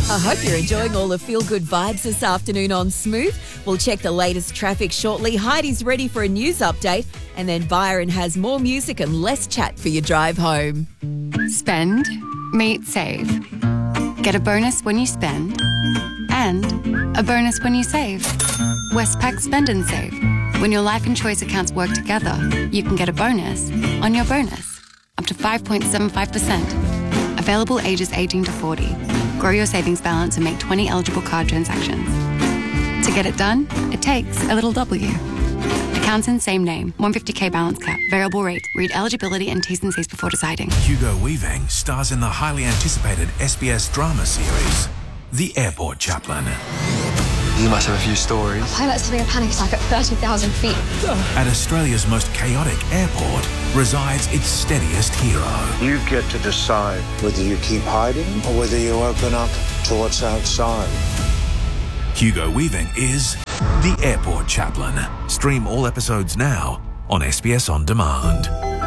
I hope you're enjoying all the feel-good vibes this afternoon on Smooth. We'll check the latest traffic shortly. Heidi's ready for a news update. And then Byron has more music and less chat for your drive home. Spend, meet, save. Get a bonus when you spend. And a bonus when you save. Westpac Spend and Save. When your life and choice accounts work together, you can get a bonus on your bonus. Up to 5.75%. Available ages 18 to 40. Grow your savings balance and make 20 eligible card transactions. To get it done, it takes a little W. Accounts in same name, 150k balance cap, variable rate. Read eligibility and T's and C's before deciding. Hugo Weaving stars in the highly anticipated SBS drama series, The Airport Chaplain. You must have a few stories. A pilot's having a panic attack at 30,000 feet. At Australia's most chaotic airport resides its steadiest hero. You get to decide whether you keep hiding or whether you open up to what's outside. Hugo Weaving is The Airport Chaplain. Stream all episodes now on SBS On Demand.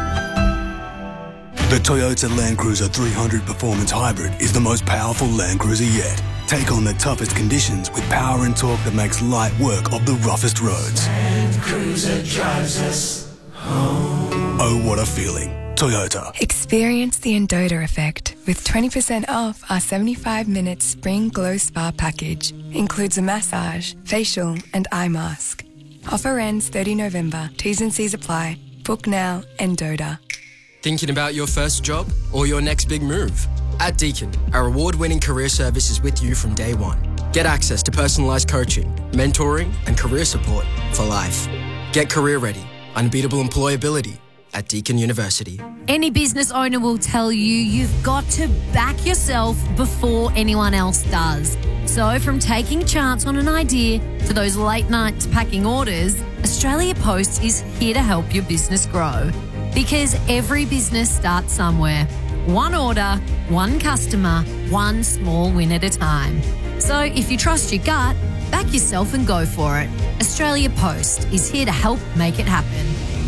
The Toyota Land Cruiser 300 Performance Hybrid is the most powerful Land Cruiser yet. Take on the toughest conditions with power and torque that makes light work of the roughest roads. Land Cruiser drives us home. Oh, what a feeling. Toyota. Experience the Endota effect with 20% off our 75-minute Spring Glow Spa package. Includes a massage, facial and eye mask. Offer ends 30 November. T's and C's apply. Book now, Endota. Thinking about your first job or your next big move? At Deakin, our award-winning career service is with you from day one. Get access to personalised coaching, mentoring and career support for life. Get career ready, unbeatable employability at Deakin University. Any business owner will tell you you've got to back yourself before anyone else does. So from taking a chance on an idea to those late nights packing orders, Australia Post is here to help your business grow. Because every business starts somewhere. One order, one customer, one small win at a time. So if you trust your gut, back yourself and go for it. Australia Post is here to help make it happen.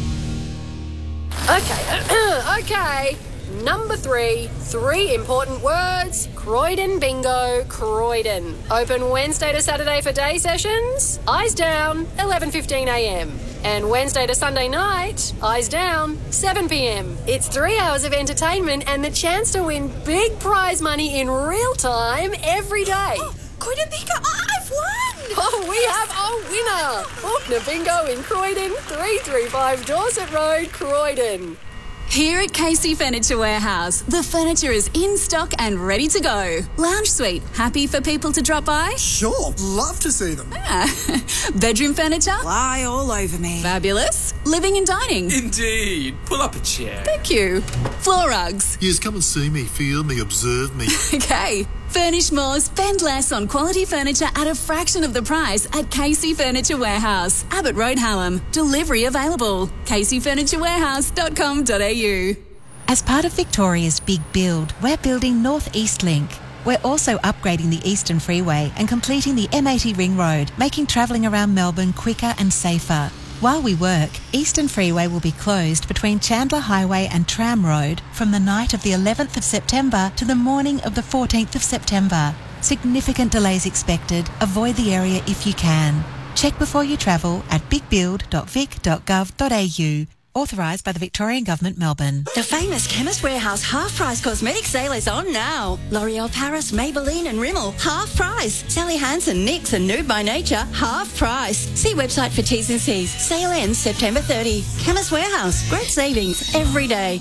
Okay. Number 3, 3 important words. Croydon Bingo, Croydon. Open Wednesday to Saturday for day sessions. Eyes down, 11:15am. And Wednesday to Sunday night, eyes down, 7pm. It's 3 hours of entertainment and the chance to win big prize money in real time every day. Croydon Bingo, I've won! Oh, we have a winner! Faulkner Bingo in Croydon, 335 Dorset Road, Croydon. Here at Casey Furniture Warehouse, the furniture is in stock and ready to go. Lounge suite, happy for people to drop by? Sure, love to see them. Bedroom furniture? Lie all over me. Fabulous. Living and dining? Indeed. Pull up a chair. Thank you. Floor rugs? Yes, come and see me, feel me, observe me. Okay. Furnish more, spend less on quality furniture at a fraction of the price at Casey Furniture Warehouse, Abbott Road, Hallam. Delivery available. caseyfurniturewarehouse.com.au. As part of Victoria's Big Build, we're building North East Link. We're also upgrading the Eastern Freeway and completing the M80 Ring Road, making travelling around Melbourne quicker and safer. While we work, Eastern Freeway will be closed between Chandler Highway and Tram Road from the night of the 11th of September to the morning of the 14th of September. Significant delays expected. Avoid the area if you can. Check before you travel at bigbuild.vic.gov.au. Authorised by the Victorian Government, Melbourne. The famous Chemist Warehouse half-price cosmetic sale is on now. L'Oreal Paris, Maybelline and Rimmel, half price. Sally Hansen, NYX and Nude by Nature, half price. See website for T's and C's. Sale ends September 30. Chemist Warehouse, great savings every day.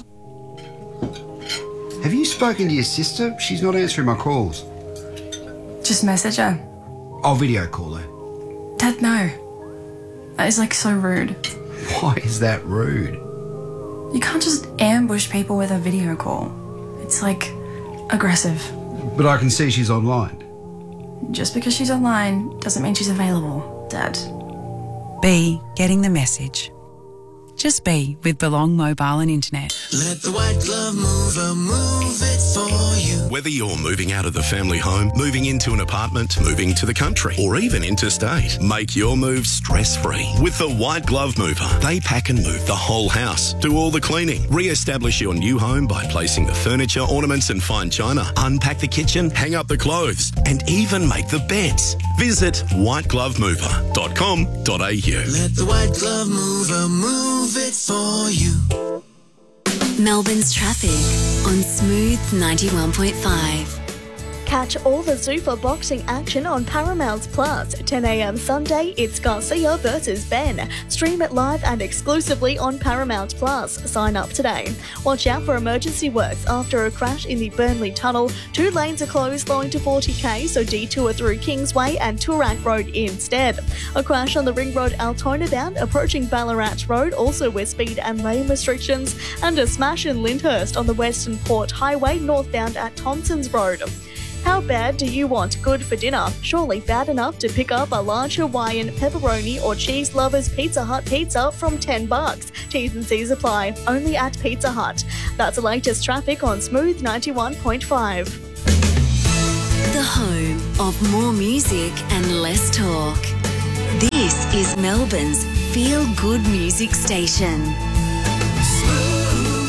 Have you spoken to your sister? She's not answering my calls. Just message her. I'll video call her. Dad, no. That is so rude. Why is that rude? You can't just ambush people with a video call. It's aggressive. But I can see she's online. Just because she's online doesn't mean she's available, Dad. B, getting the message. Just be with Belong Mobile and Internet. Let the White Glove Mover move it for you. Whether you're moving out of the family home, moving into an apartment, moving to the country, or even interstate, make your move stress-free with the White Glove Mover. They pack and move the whole house, do all the cleaning, re-establish your new home by placing the furniture, ornaments and fine china, unpack the kitchen, hang up the clothes, and even make the beds. Visit whiteglovemover.com.au. Let the White Glove Mover move it for you. Melbourne's traffic on Smooth 91.5. Catch all the Super boxing action on Paramount Plus. 10 a.m. Sunday, it's Garcia versus Ben. Stream it live and exclusively on Paramount Plus. Sign up today. Watch out for emergency works after a crash in the Burnley Tunnel. 2 lanes are closed flowing to 40k, so detour through Kingsway and Toorak Road instead. A crash on the Ring Road Altona bound approaching Ballarat Road, also with speed and lane restrictions. And a smash in Lyndhurst on the Western Port Highway northbound at Thompsons Road. How bad do you want good for dinner? Surely bad enough to pick up a large Hawaiian pepperoni or cheese lovers Pizza Hut pizza from $10. T's and C's apply. Only at Pizza Hut. That's the latest traffic on Smooth 91.5. The home of more music and less talk. This is Melbourne's feel-good music station. Smooth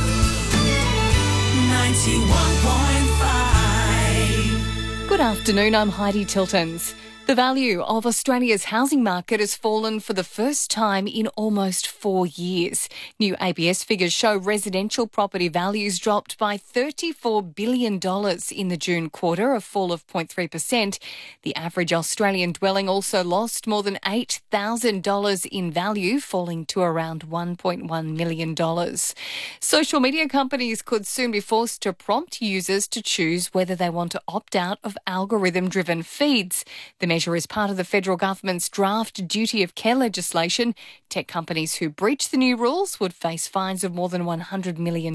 91.5. Good afternoon, I'm Heidi Tiltons. The value of Australia's housing market has fallen for the first time in almost 4 years. New ABS figures show residential property values dropped by $34 billion in the June quarter, a fall of 0.3%. The average Australian dwelling also lost more than $8,000 in value, falling to around $1.1 million. Social media companies could soon be forced to prompt users to choose whether they want to opt out of algorithm-driven feeds. The measure is part of the federal government's draft duty of care legislation. Tech companies who breach the new rules would face fines of more than $100 million.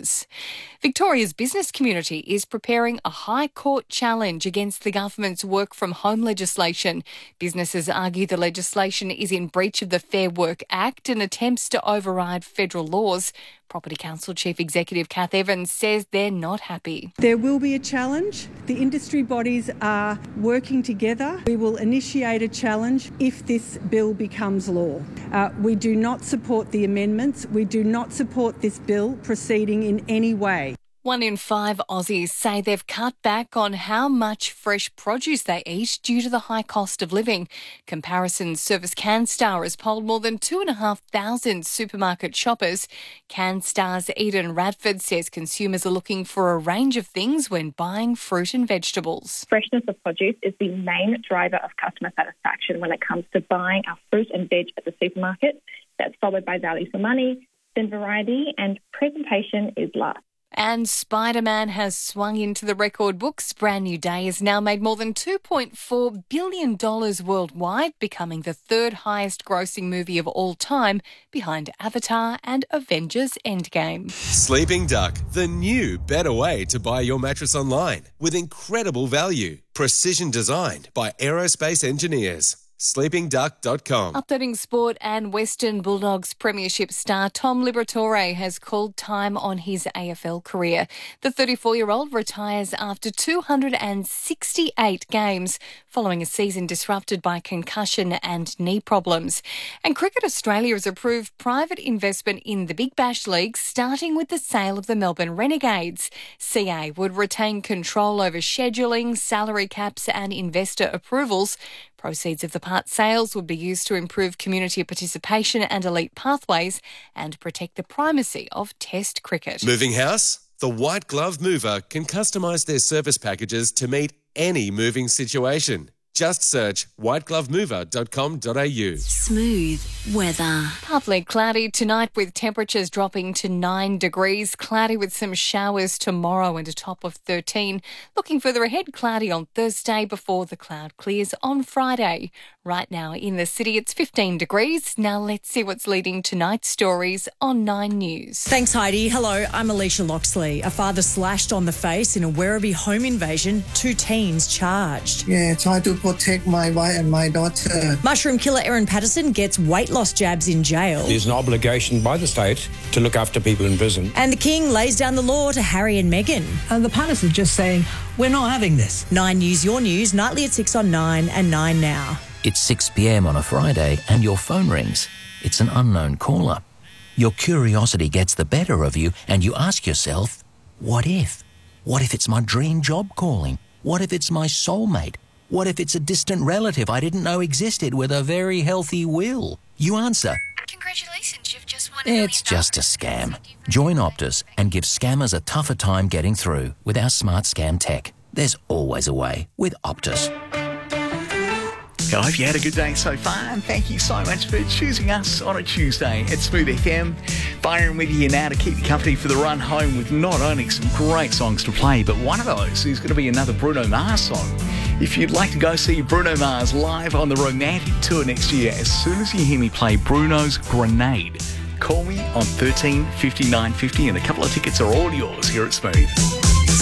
Victoria's business community is preparing a High Court challenge against the government's work from home legislation. Businesses argue the legislation is in breach of the Fair Work Act and attempts to override federal laws. Property Council Chief Executive Kath Evans says they're not happy. There will be a challenge. The industry bodies are working together. We will initiate a challenge if this bill becomes law. We do not support the amendments. We do not support this bill proceeding in any way. 1 in 5 Aussies say they've cut back on how much fresh produce they eat due to the high cost of living. Comparison service CanStar has polled more than 2,500 supermarket shoppers. CanStar's Eden Radford says consumers are looking for a range of things when buying fruit and vegetables. Freshness of produce is the main driver of customer satisfaction when it comes to buying our fruit and veg at the supermarket. That's followed by value for money, then variety, and presentation is last. And Spider-Man has swung into the record books. Brand New Day has now made more than $2.4 billion worldwide, becoming the third highest grossing movie of all time, behind Avatar and Avengers Endgame. Sleeping Duck, the new, better way to buy your mattress online with incredible value. Precision designed by aerospace engineers. SleepingDuck.com. Updating sport, and Western Bulldogs premiership star Tom Liberatore has called time on his AFL career. The 34-year-old retires after 268 games following a season disrupted by concussion and knee problems. And Cricket Australia has approved private investment in the Big Bash League, starting with the sale of the Melbourne Renegades. CA would retain control over scheduling, salary caps and investor approvals. Proceeds of the part sales would be used to improve community participation and elite pathways and protect the primacy of Test cricket. Moving house? The White Glove Mover can customise their service packages to meet any moving situation. Just search whiteglovemover.com.au. Smooth weather. Partly cloudy tonight with temperatures dropping to 9 degrees. Cloudy with some showers tomorrow and a top of 13. Looking further ahead, cloudy on Thursday before the cloud clears on Friday. Right now in the city, it's 15 degrees. Now let's see what's leading tonight's stories on 9 News. Thanks, Heidi. Hello, I'm Alicia Loxley. A father slashed on the face in a Werribee home invasion. 2 teens charged. Yeah, tried to protect my wife and my daughter. Mushroom killer Erin Patterson gets weight loss jabs in jail. There's an obligation by the state to look after people in prison. And the King lays down the law to Harry and Meghan. And the palace is just saying, we're not having this. 9 News, your news, nightly at 6 on 9 and 9 now. It's 6 p.m. on a Friday and your phone rings. It's an unknown caller. Your curiosity gets the better of you and you ask yourself, what if? What if it's my dream job calling? What if it's my soulmate? What if it's a distant relative I didn't know existed with a very healthy will? You answer, congratulations, you've just won it's just a scam. Join Optus and give scammers a tougher time getting through with our smart scam tech. There's always a way with Optus. I hope you had a good day so far, and thank you so much for choosing us on a Tuesday at Smooth FM. Byron with you now to keep you company for the run home with not only some great songs to play, but one of those is going to be another Bruno Mars song. If you'd like to go see Bruno Mars live on the Romantic Tour next year, as soon as you hear me play Bruno's Grenade, call me on 13 59 50 and a couple of tickets are all yours here at Smooth.